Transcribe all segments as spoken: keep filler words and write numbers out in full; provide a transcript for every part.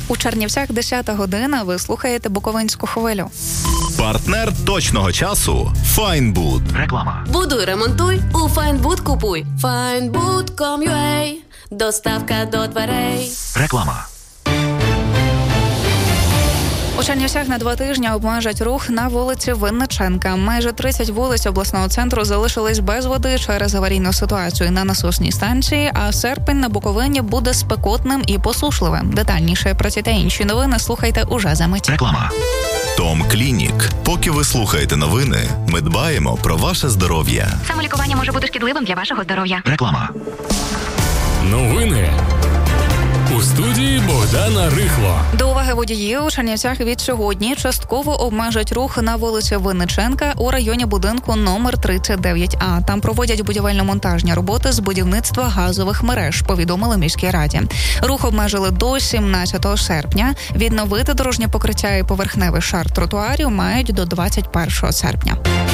У Чернівцях десята година, ви слухаєте Буковинську хвилю. Партнер точного часу – Файнбуд. Реклама. Будуй, ремонтуй, у Файнбуд купуй. файнбуд крапка ком крапка ю а. Доставка до дверей. Реклама. У Чернівцях на два тижні обмежать рух на вулиці Винниченка. Майже тридцять вулиць обласного центру залишились без води через аварійну ситуацію на насосній станції, а серпень на Буковині буде спекотним і посушливим. Детальніше про ці та інші новини слухайте уже за мить. Реклама. Том Клінік. Поки ви слухаєте новини, ми дбаємо про ваше здоров'я. Самолікування може бути шкідливим для вашого здоров'я. Реклама. Новини. У студії Богдана Рихло. До уваги водіїв, у Чернівцях від сьогодні частково обмежать рух на вулиці Винниченка у районі будинку номер тридцять дев'ять А. Там проводять будівельно-монтажні роботи з будівництва газових мереж, повідомили міській раді. Рух обмежили до сімнадцятого серпня. Відновити дорожнє покриття і поверхневий шар тротуарів мають до двадцять першого серпня.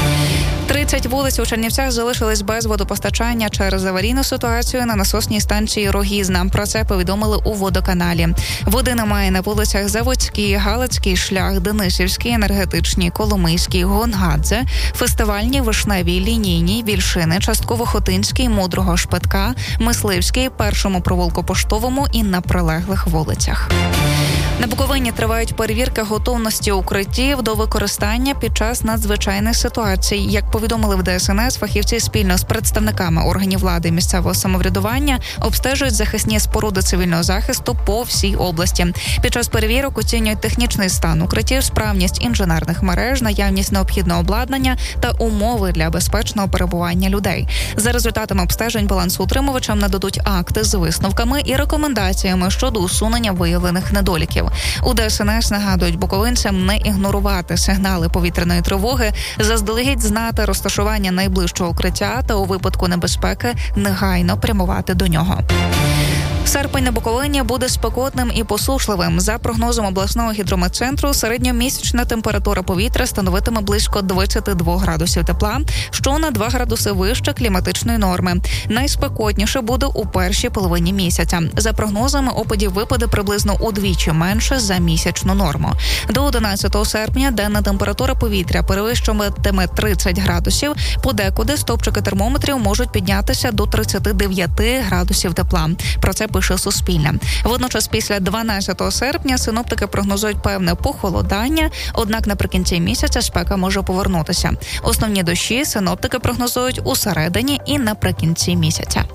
тридцять вулиць у Чернівцях залишились без водопостачання через аварійну ситуацію на насосній станції Рогізна. Про це повідомили у водоканалі. Води немає на вулицях Заводській, Галицький шлях, Денисівський, Енергетичній, Коломийський, Гонгадзе, Фестивальній, Вишневій, Лінійній, Вільшини, частково Хотинській, Мудрого Шпитка, Мисливський, Першому провулку Поштовому і на прилеглих вулицях. На Буковині тривають перевірки готовності укриттів до використання під час надзвичайних ситуацій. Як повідомили в Де Ес Ен Ес, фахівці спільно з представниками органів влади і місцевого самоврядування обстежують захисні споруди цивільного захисту по всій області. Під час перевірок оцінюють технічний стан укриттів, справність інженерних мереж, наявність необхідного обладнання та умови для безпечного перебування людей. За результатами обстежень балансоутримувачам нададуть акти з висновками і рекомендаціями щодо усунення виявлених недоліків. У Де Ес Ен Ес нагадують буковинцям не ігнорувати сигнали повітряної тривоги, заздалегідь знати розташування найближчого укриття та у випадку небезпеки негайно прямувати до нього. Серпень на Буковині буде спекотним і посушливим. За прогнозом обласного гідрометцентру, середньомісячна температура повітря становитиме близько двадцять два градусів тепла, що на два градуси вище кліматичної норми. Найспекотніше буде у першій половині місяця. За прогнозами, опадів випаде приблизно удвічі менше за місячну норму. До одинадцятого серпня денна температура повітря перевищуватиме тридцять градусів, подекуди стовпчики термометрів можуть піднятися до тридцять дев'ять градусів тепла. Про це пише Суспільне. Водночас після дванадцятого серпня синоптики прогнозують певне похолодання, однак наприкінці місяця спека може повернутися. Основні дощі синоптики прогнозують у середині і наприкінці місяця.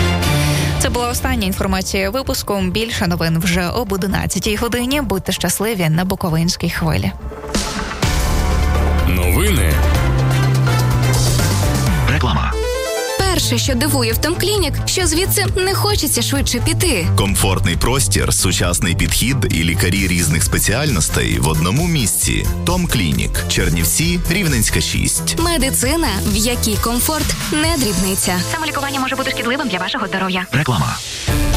Це була остання інформація випуску. Більше новин вже об одинадцятій годині. Будьте щасливі на Буковинській хвилі. Новини. Реклама. Перше, що дивує в Том Клінік, що звідси не хочеться швидше піти. Комфортний простір, сучасний підхід і лікарі різних спеціальностей в одному місці. Том Клінік. Чернівці, Рівненська, шість. Медицина, в якій комфорт не дрібниця. Самолікування може бути шкідливим для вашого здоров'я. Реклама.